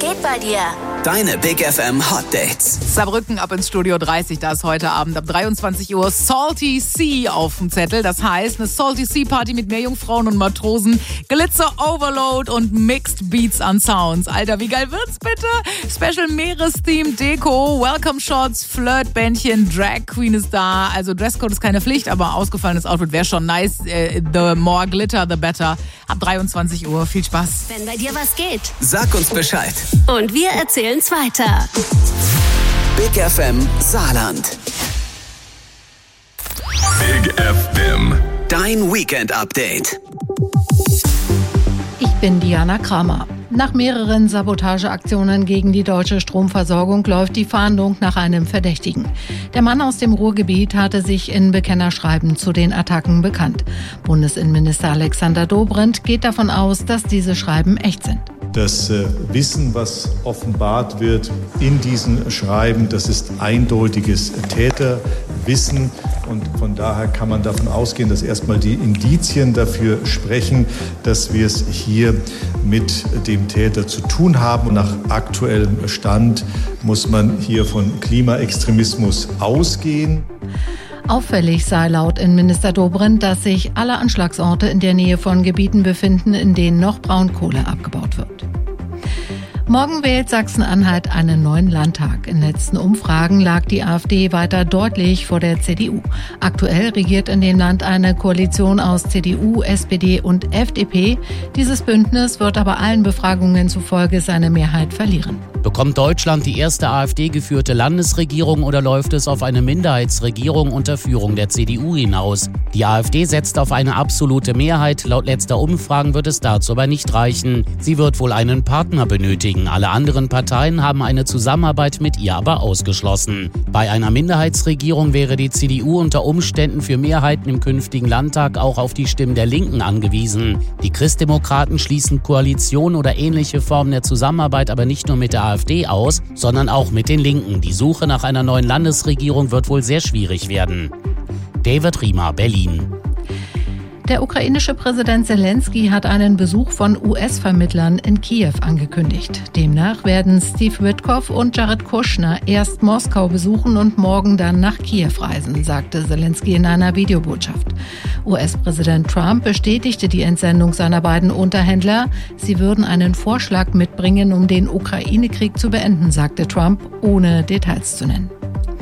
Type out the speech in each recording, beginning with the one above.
geht bei dir? Deine Big FM Hot Dates. Saarbrücken ab ins Studio 30, da ist heute Abend ab 23 Uhr Salty Sea auf dem Zettel. Das heißt, eine Salty Sea Party mit Meerjungfrauen und Matrosen, Glitzer Overload und Mixed Beats an Sounds. Alter, wie geil wird's bitte? Special Meerestheme, Deko, Welcome Shots, Flirtbändchen, Drag Queen ist da. Also Dresscode ist keine Pflicht, aber ausgefallenes Outfit wäre schon nice. The more glitter, the better. Ab 23 Uhr. Viel Spaß. Wenn bei dir was geht. Sag uns Bescheid. Und wir erzählen's weiter. Big FM Saarland. Big FM. Dein Weekend-Update. Ich bin Diana Kramer. Nach mehreren Sabotageaktionen gegen die deutsche Stromversorgung läuft die Fahndung nach einem Verdächtigen. Der Mann aus dem Ruhrgebiet hatte sich in Bekennerschreiben zu den Attacken bekannt. Bundesinnenminister Alexander Dobrindt geht davon aus, dass diese Schreiben echt sind. Das Wissen, was offenbart wird in diesen Schreiben, das ist eindeutiges Täterwissen. Und von daher kann man davon ausgehen, dass erstmal die Indizien dafür sprechen, dass wir es hier mit dem Täter zu tun haben. Nach aktuellem Stand muss man hier von Klimaextremismus ausgehen. Auffällig sei laut Innenminister Dobrindt, dass sich alle Anschlagsorte in der Nähe von Gebieten befinden, in denen noch Braunkohle abgebaut wird. Morgen wählt Sachsen-Anhalt einen neuen Landtag. In letzten Umfragen lag die AfD weiter deutlich vor der CDU. Aktuell regiert in dem Land eine Koalition aus CDU, SPD und FDP. Dieses Bündnis wird aber allen Befragungen zufolge seine Mehrheit verlieren. Bekommt Deutschland die erste AfD-geführte Landesregierung oder läuft es auf eine Minderheitsregierung unter Führung der CDU hinaus? Die AfD setzt auf eine absolute Mehrheit. Laut letzter Umfragen wird es dazu aber nicht reichen. Sie wird wohl einen Partner benötigen. Alle anderen Parteien haben eine Zusammenarbeit mit ihr aber ausgeschlossen. Bei einer Minderheitsregierung wäre die CDU unter Umständen für Mehrheiten im künftigen Landtag auch auf die Stimmen der Linken angewiesen. Die Christdemokraten schließen Koalition oder ähnliche Formen der Zusammenarbeit aber nicht nur mit der AfD aus, sondern auch mit den Linken. Die Suche nach einer neuen Landesregierung wird wohl sehr schwierig werden. David Riemer, Berlin. Der ukrainische Präsident Zelensky hat einen Besuch von US-Vermittlern in Kiew angekündigt. Demnach werden Steve Witkoff und Jared Kushner erst Moskau besuchen und morgen dann nach Kiew reisen, sagte Zelensky in einer Videobotschaft. US-Präsident Trump bestätigte die Entsendung seiner beiden Unterhändler. Sie würden einen Vorschlag mitbringen, um den Ukraine-Krieg zu beenden, sagte Trump, ohne Details zu nennen.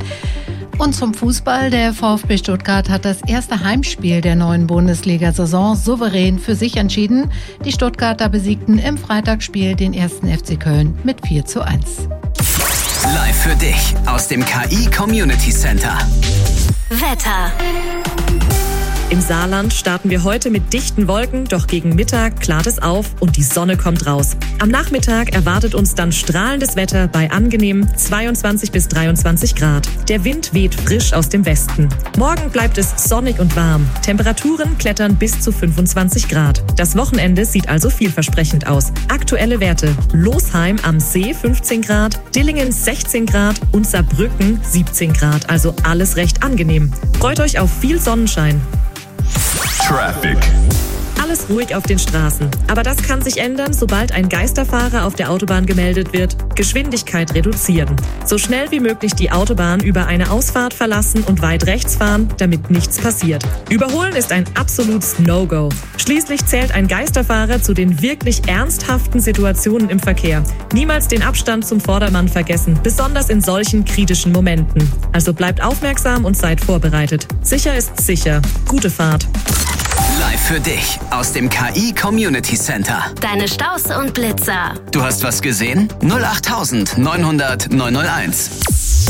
Und zum Fußball. Der VfB Stuttgart hat das erste Heimspiel der neuen Bundesliga-Saison souverän für sich entschieden. Die Stuttgarter besiegten im Freitagsspiel den 1. FC Köln mit 4:1. Live für dich aus dem KI Community Center. Wetter. Im Saarland starten wir heute mit dichten Wolken, doch gegen Mittag klart es auf und die Sonne kommt raus. Am Nachmittag erwartet uns dann strahlendes Wetter bei angenehmen 22 bis 23 Grad. Der Wind weht frisch aus dem Westen. Morgen bleibt es sonnig und warm. Temperaturen klettern bis zu 25 Grad. Das Wochenende sieht also vielversprechend aus. Aktuelle Werte: Losheim am See 15 Grad, Dillingen 16 Grad und Saarbrücken 17 Grad. Also alles recht angenehm. Freut euch auf viel Sonnenschein. Traffic. Alles ruhig auf den Straßen. Aber das kann sich ändern, sobald ein Geisterfahrer auf der Autobahn gemeldet wird. Geschwindigkeit reduzieren. So schnell wie möglich die Autobahn über eine Ausfahrt verlassen und weit rechts fahren, damit nichts passiert. Überholen ist ein absolutes No-Go. Schließlich zählt ein Geisterfahrer zu den wirklich ernsthaften Situationen im Verkehr. Niemals den Abstand zum Vordermann vergessen, besonders in solchen kritischen Momenten. Also bleibt aufmerksam und seid vorbereitet. Sicher ist sicher. Gute Fahrt. Live für dich aus dem KI Community Center. Deine Staus und Blitzer. Du hast was gesehen? 08900 901.